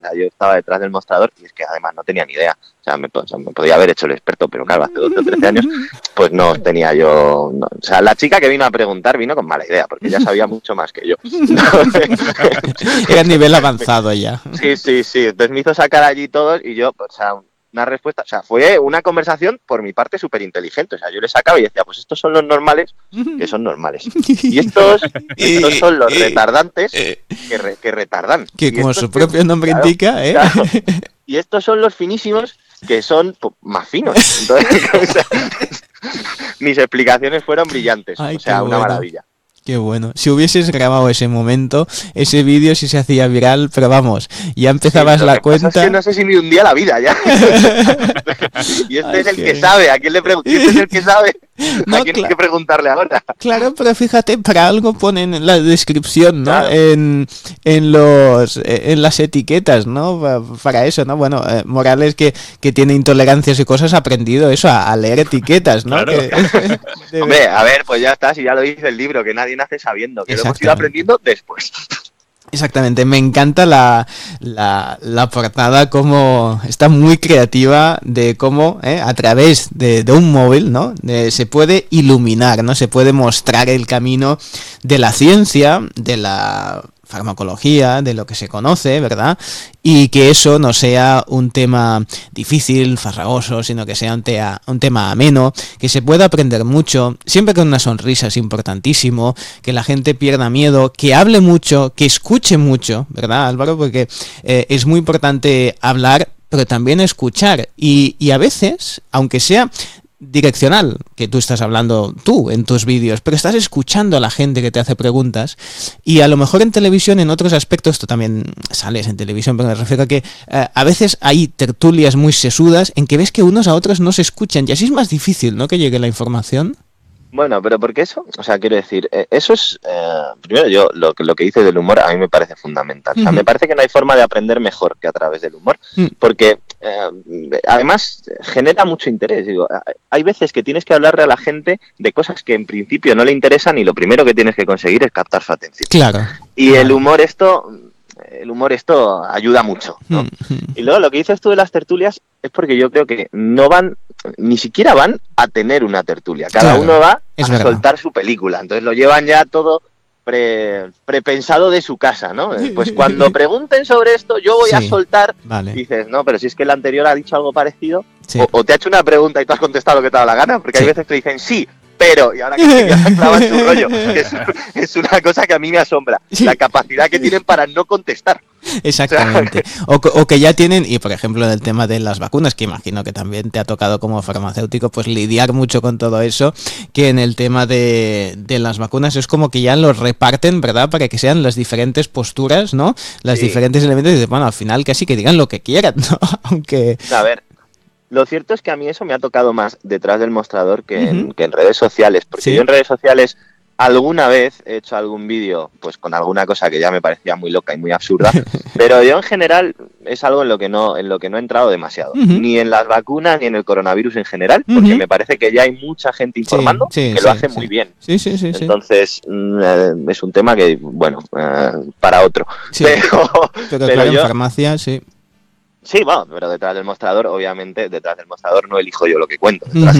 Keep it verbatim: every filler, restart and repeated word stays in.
sea, yo estaba detrás del mostrador y es que además no tenía ni idea. O sea, me, o sea, me podía haber hecho el experto, pero claro, hace doce o trece años, pues no tenía yo... No. O sea, la chica que vino a preguntar vino con mala idea, porque ya sabía mucho más que yo. Era nivel avanzado ya. Sí, sí, sí. Entonces me hizo sacar allí todos y yo, o sea, una respuesta... O sea, fue una conversación por mi parte súper inteligente. O sea, yo le sacaba y decía, pues estos son los normales, que son normales. Y estos, estos son los retardantes, que, re, que retardan. Que y como su que, propio nombre claro, indica, ¿eh? Claro. Y estos son los finísimos, que son pues, más finos. Entonces, o sea, mis explicaciones fueron brillantes. Ay, o sea, una bueno. maravilla. Qué bueno. Si hubieses grabado ese momento, ese vídeo sí se hacía viral, pero vamos, ya empezabas sí, la que cuenta. Pasa es que no sé si me hundía la vida ya. Y este Ay, es el qué... que sabe, ¿a quién le pregunto? Este es el que sabe. No, ¿A quién cl- hay que preguntarle ahora? Claro, pero fíjate, para algo ponen en la descripción, ¿no? Claro. En, en los en las etiquetas, ¿no? Para eso, ¿no? Bueno, eh, Morales que, que tiene intolerancias y cosas ha aprendido eso, a, a leer etiquetas, ¿no? Claro. Que, de... Hombre, a ver, pues ya está, si ya lo dice el libro, que nadie nace sabiendo, que lo hemos ido aprendiendo después. Exactamente, me encanta la, la, la portada, como está muy creativa de cómo eh, a través de, de un móvil, ¿no? De, se puede iluminar, ¿no? Se puede mostrar el camino de la ciencia, de la farmacología, de lo que se conoce, ¿verdad? Y que eso no sea un tema difícil, farragoso, sino que sea un, tea, un tema ameno, que se pueda aprender mucho, siempre con una sonrisa es importantísimo, que la gente pierda miedo, que hable mucho, que escuche mucho, ¿verdad, Álvaro? Porque eh, es muy importante hablar, pero también escuchar, y, y a veces, aunque sea direccional, que tú estás hablando tú en tus vídeos, pero estás escuchando a la gente que te hace preguntas, y a lo mejor en televisión, en otros aspectos, tú también sales en televisión, pero me refiero a que eh, a veces hay tertulias muy sesudas en que ves que unos a otros no se escuchan, y así es más difícil, ¿no?, que llegue la información. Bueno, pero porque eso, o sea, quiero decir, eh, eso es, eh, primero yo, lo, lo que dices del humor a mí me parece fundamental. O sea, uh-huh. me parece que no hay forma de aprender mejor que a través del humor, uh-huh. porque eh, además genera mucho interés. Digo, hay veces que tienes que hablarle a la gente de cosas que en principio no le interesan y lo primero que tienes que conseguir es captar su atención. Claro. Y claro. el humor esto... el humor esto ayuda mucho, ¿no? Y luego lo que dices tú de las tertulias es porque yo creo que no van, ni siquiera van a tener una tertulia. Cada claro, uno va es a verdad. soltar su película. Entonces lo llevan ya todo pre, prepensado de su casa, ¿no? Pues cuando pregunten sobre esto, yo voy sí, a soltar. Vale. Dices, no, pero si es que el anterior ha dicho algo parecido, sí. o, o te ha hecho una pregunta y tú has contestado lo que te ha dado la gana, porque sí. hay veces que dicen sí, pero, y ahora que se quedan clavados en su rollo, que es, es una cosa que a mí me asombra, sí. la capacidad que tienen para no contestar. Exactamente. O, o que ya tienen, y por ejemplo en el tema de las vacunas, que imagino que también te ha tocado como farmacéutico, pues lidiar mucho con todo eso, que en el tema de, de las vacunas es como que ya los reparten, ¿verdad? Para que sean las diferentes posturas, ¿no? Las sí. diferentes elementos, y bueno, al final casi que digan lo que quieran, ¿no? Aunque... A ver, lo cierto es que a mí eso me ha tocado más detrás del mostrador que, uh-huh. en, que en redes sociales, porque ¿sí? yo en redes sociales alguna vez he hecho algún vídeo pues con alguna cosa que ya me parecía muy loca y muy absurda, pero yo en general es algo en lo que no en lo que no he entrado demasiado, uh-huh. ni en las vacunas ni en el coronavirus en general, porque uh-huh. me parece que ya hay mucha gente informando sí, sí, que sí, lo hace sí. muy bien. Sí, sí, sí, Entonces mm, es un tema que, bueno, uh, para otro. Sí. Pero, pero, pero claro, yo, en farmacia, sí. Sí, bueno, pero detrás del mostrador, obviamente, detrás del mostrador no elijo yo lo que cuento. Detrás